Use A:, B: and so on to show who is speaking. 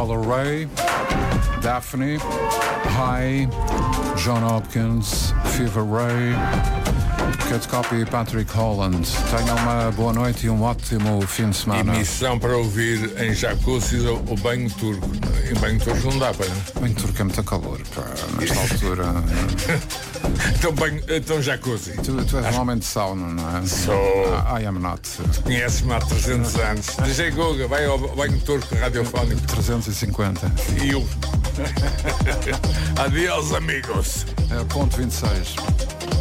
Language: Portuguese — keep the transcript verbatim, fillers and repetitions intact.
A: Ella Ray, Daphne, High, John Hopkins, Fever Ray, Kurt Copy e Patrick Holland. Tenham uma boa noite e um ótimo fim de semana.
B: Emissão para ouvir em jacuzzi ou, ou banho turco. Em banho turco não dá para.
A: Banho turco é muito calor, pá, nesta altura.
B: então, banho, então jacuzzi.
A: Tu, tu és um homem de sauna, não é?
B: Sou.
A: I am not.
B: Conheces-me há trezentos anos. D J Guga, vai ao banho turco radiofónico.
A: trezentos e cinquenta.
B: E eu. Adeus, amigos.
A: É, ponto vinte e seis.